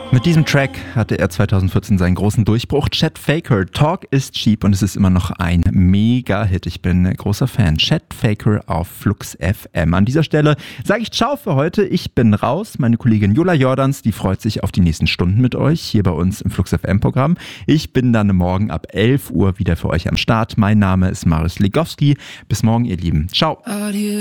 Mit diesem Track hatte er 2014 seinen großen Durchbruch. Chet Faker, Talk is Cheap, und es ist immer noch ein Mega-Hit. Ich bin großer Fan. Chet Faker auf Flux FM. An dieser Stelle sage ich Ciao für heute. Ich bin raus. Meine Kollegin Jula Jordans, die freut sich auf die nächsten Stunden mit euch hier bei uns im Flux FM Programm. Ich bin dann morgen ab 11 Uhr wieder für euch am Start. Mein Name ist Marius Legowski. Bis morgen, ihr Lieben. Ciao.